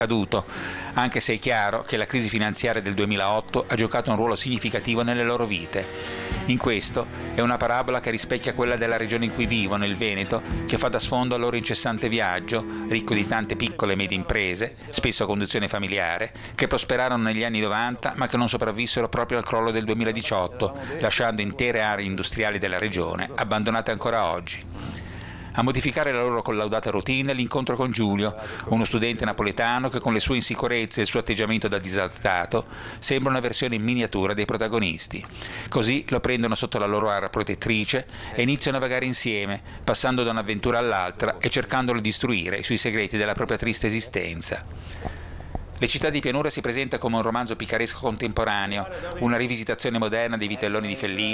accaduto, anche se è chiaro che la crisi finanziaria del 2008 ha giocato un ruolo significativo nelle loro vite. In questo è una parabola che rispecchia quella della regione in cui vivono, il Veneto, che fa da sfondo al loro incessante viaggio, ricco di tante piccole e medie imprese, spesso a conduzione familiare, che prosperarono negli anni 90 ma che non sopravvissero proprio al crollo del 2018, lasciando intere aree industriali della regione abbandonate ancora oggi. A modificare la loro collaudata routine l'incontro con Giulio, uno studente napoletano che con le sue insicurezze e il suo atteggiamento da disadattato sembra una versione in miniatura dei protagonisti. Così lo prendono sotto la loro ara protettrice e iniziano a vagare insieme, passando da un'avventura all'altra e cercandolo di istruire sui segreti della propria triste esistenza. Le città di pianura si presenta come un romanzo picaresco contemporaneo, una rivisitazione moderna dei vitelloni di Fellini,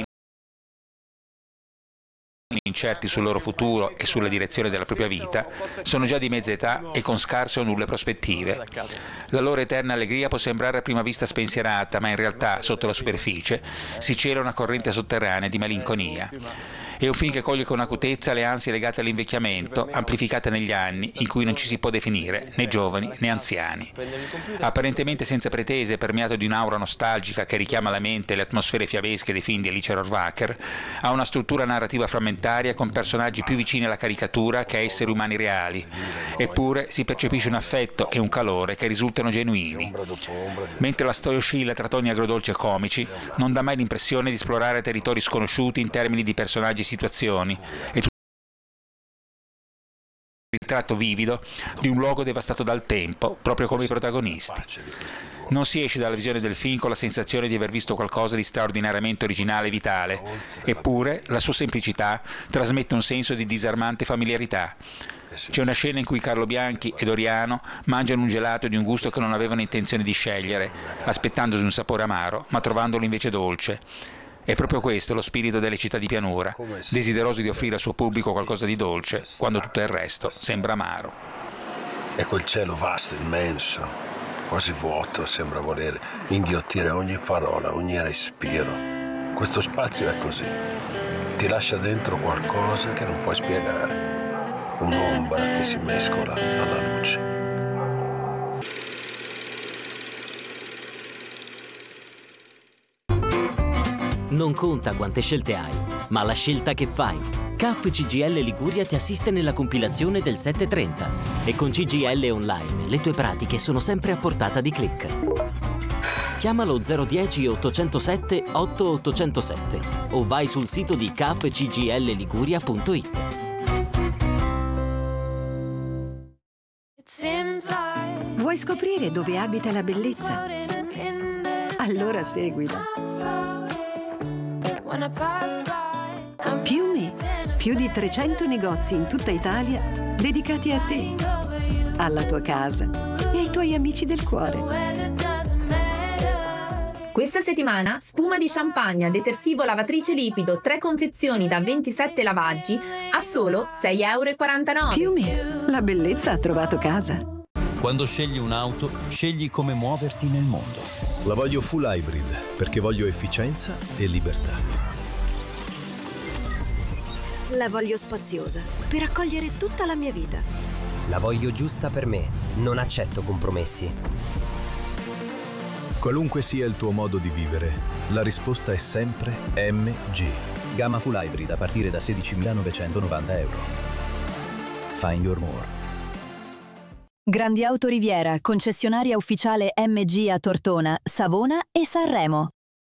incerti sul loro futuro e sulla direzione della propria vita, sono già di mezza età e con scarse o nulle prospettive. La loro eterna allegria può sembrare a prima vista spensierata, ma in realtà, sotto la superficie, si cela una corrente sotterranea di malinconia. È un film che coglie con acutezza le ansie legate all'invecchiamento, amplificate negli anni in cui non ci si può definire né giovani né anziani. Apparentemente senza pretese, permeato di un'aura nostalgica che richiama alla mente le atmosfere fiabesche dei film di Alice Rohrwacher, ha una struttura narrativa frammentaria con personaggi più vicini alla caricatura che a esseri umani reali. Eppure si percepisce un affetto e un calore che risultano genuini. Mentre la storia oscilla tra toni agrodolci e comici, non dà mai l'impressione di esplorare territori sconosciuti in termini di personaggi e situazioni, e tutto il ritratto vivido di un luogo devastato dal tempo, proprio come i protagonisti. Non si esce dalla visione del film con la sensazione di aver visto qualcosa di straordinariamente originale e vitale, eppure la sua semplicità trasmette un senso di disarmante familiarità. C'è una scena in cui Carlo Bianchi e Doriano mangiano un gelato di un gusto che non avevano intenzione di scegliere, aspettandosi un sapore amaro, ma trovandolo invece dolce. È proprio questo lo spirito delle città di pianura, desideroso di offrire al suo pubblico qualcosa di dolce, quando tutto il resto sembra amaro. E quel cielo vasto, immenso, quasi vuoto, sembra voler inghiottire ogni parola, ogni respiro. Questo spazio è così. Ti lascia dentro qualcosa che non puoi spiegare. Un'ombra che si mescola alla luce. Non conta quante scelte hai, ma la scelta che fai. CAF CGIL Liguria ti assiste nella compilazione del 730 e con CGIL Online le tue pratiche sono sempre a portata di click. Chiamalo 010 807 8807 o vai sul sito di cafcgilliguria.it. Vuoi scoprire dove abita la bellezza? Allora seguila. Piumi, più di 300 negozi in tutta Italia dedicati a te, alla tua casa e ai tuoi amici del cuore. Questa settimana spuma di Champagne, detersivo lavatrice liquido, 3 confezioni da 27 lavaggi a solo 6,49 €. Piumi, la bellezza ha trovato casa. Quando scegli un'auto, scegli come muoverti nel mondo. La voglio full hybrid perché voglio efficienza e libertà. La voglio spaziosa per accogliere tutta la mia vita. La voglio giusta per me, non accetto compromessi. Qualunque sia il tuo modo di vivere, la risposta è sempre MG. Gamma full hybrid a partire da 16.990 €. Find your more. Grandi Auto Riviera, concessionaria ufficiale MG a Tortona, Savona e Sanremo.